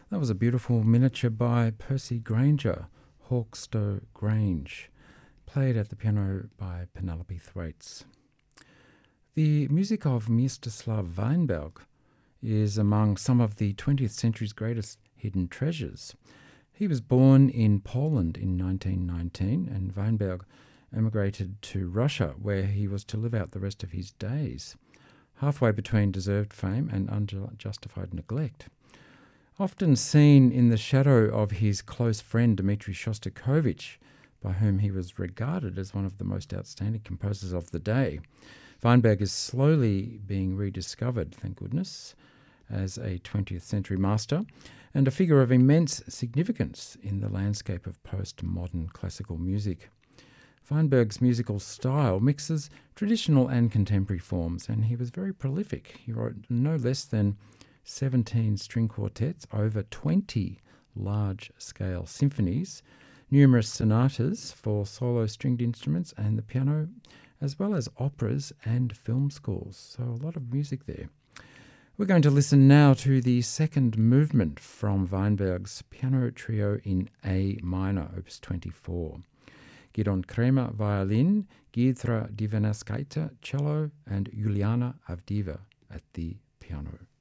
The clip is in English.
That was a beautiful miniature by Percy Granger, Hawkstow Grange, played at the piano by Penelope Thwaites. The music of Mstislav Weinberg is among some of the 20th century's greatest hidden treasures. He was born in Poland in 1919, and Weinberg emigrated to Russia, where he was to live out the rest of his days, halfway between deserved fame and unjustified neglect. Often seen in the shadow of his close friend Dmitri Shostakovich, by whom he was regarded as one of the most outstanding composers of the day, Weinberg is slowly being rediscovered, thank goodness, as a 20th century master and a figure of immense significance in the landscape of postmodern classical music. Weinberg's musical style mixes traditional and contemporary forms, and he was very prolific. He wrote no less than 17 string quartets, over 20 large-scale symphonies, numerous sonatas for solo stringed instruments and the piano, as well as operas and film scores. So a lot of music there. We're going to listen now to the second movement from Weinberg's Piano Trio in A minor, opus 24. Gidon Kremer, violin, Gidra Divaneskite, cello, and Juliana Avdiva at the piano.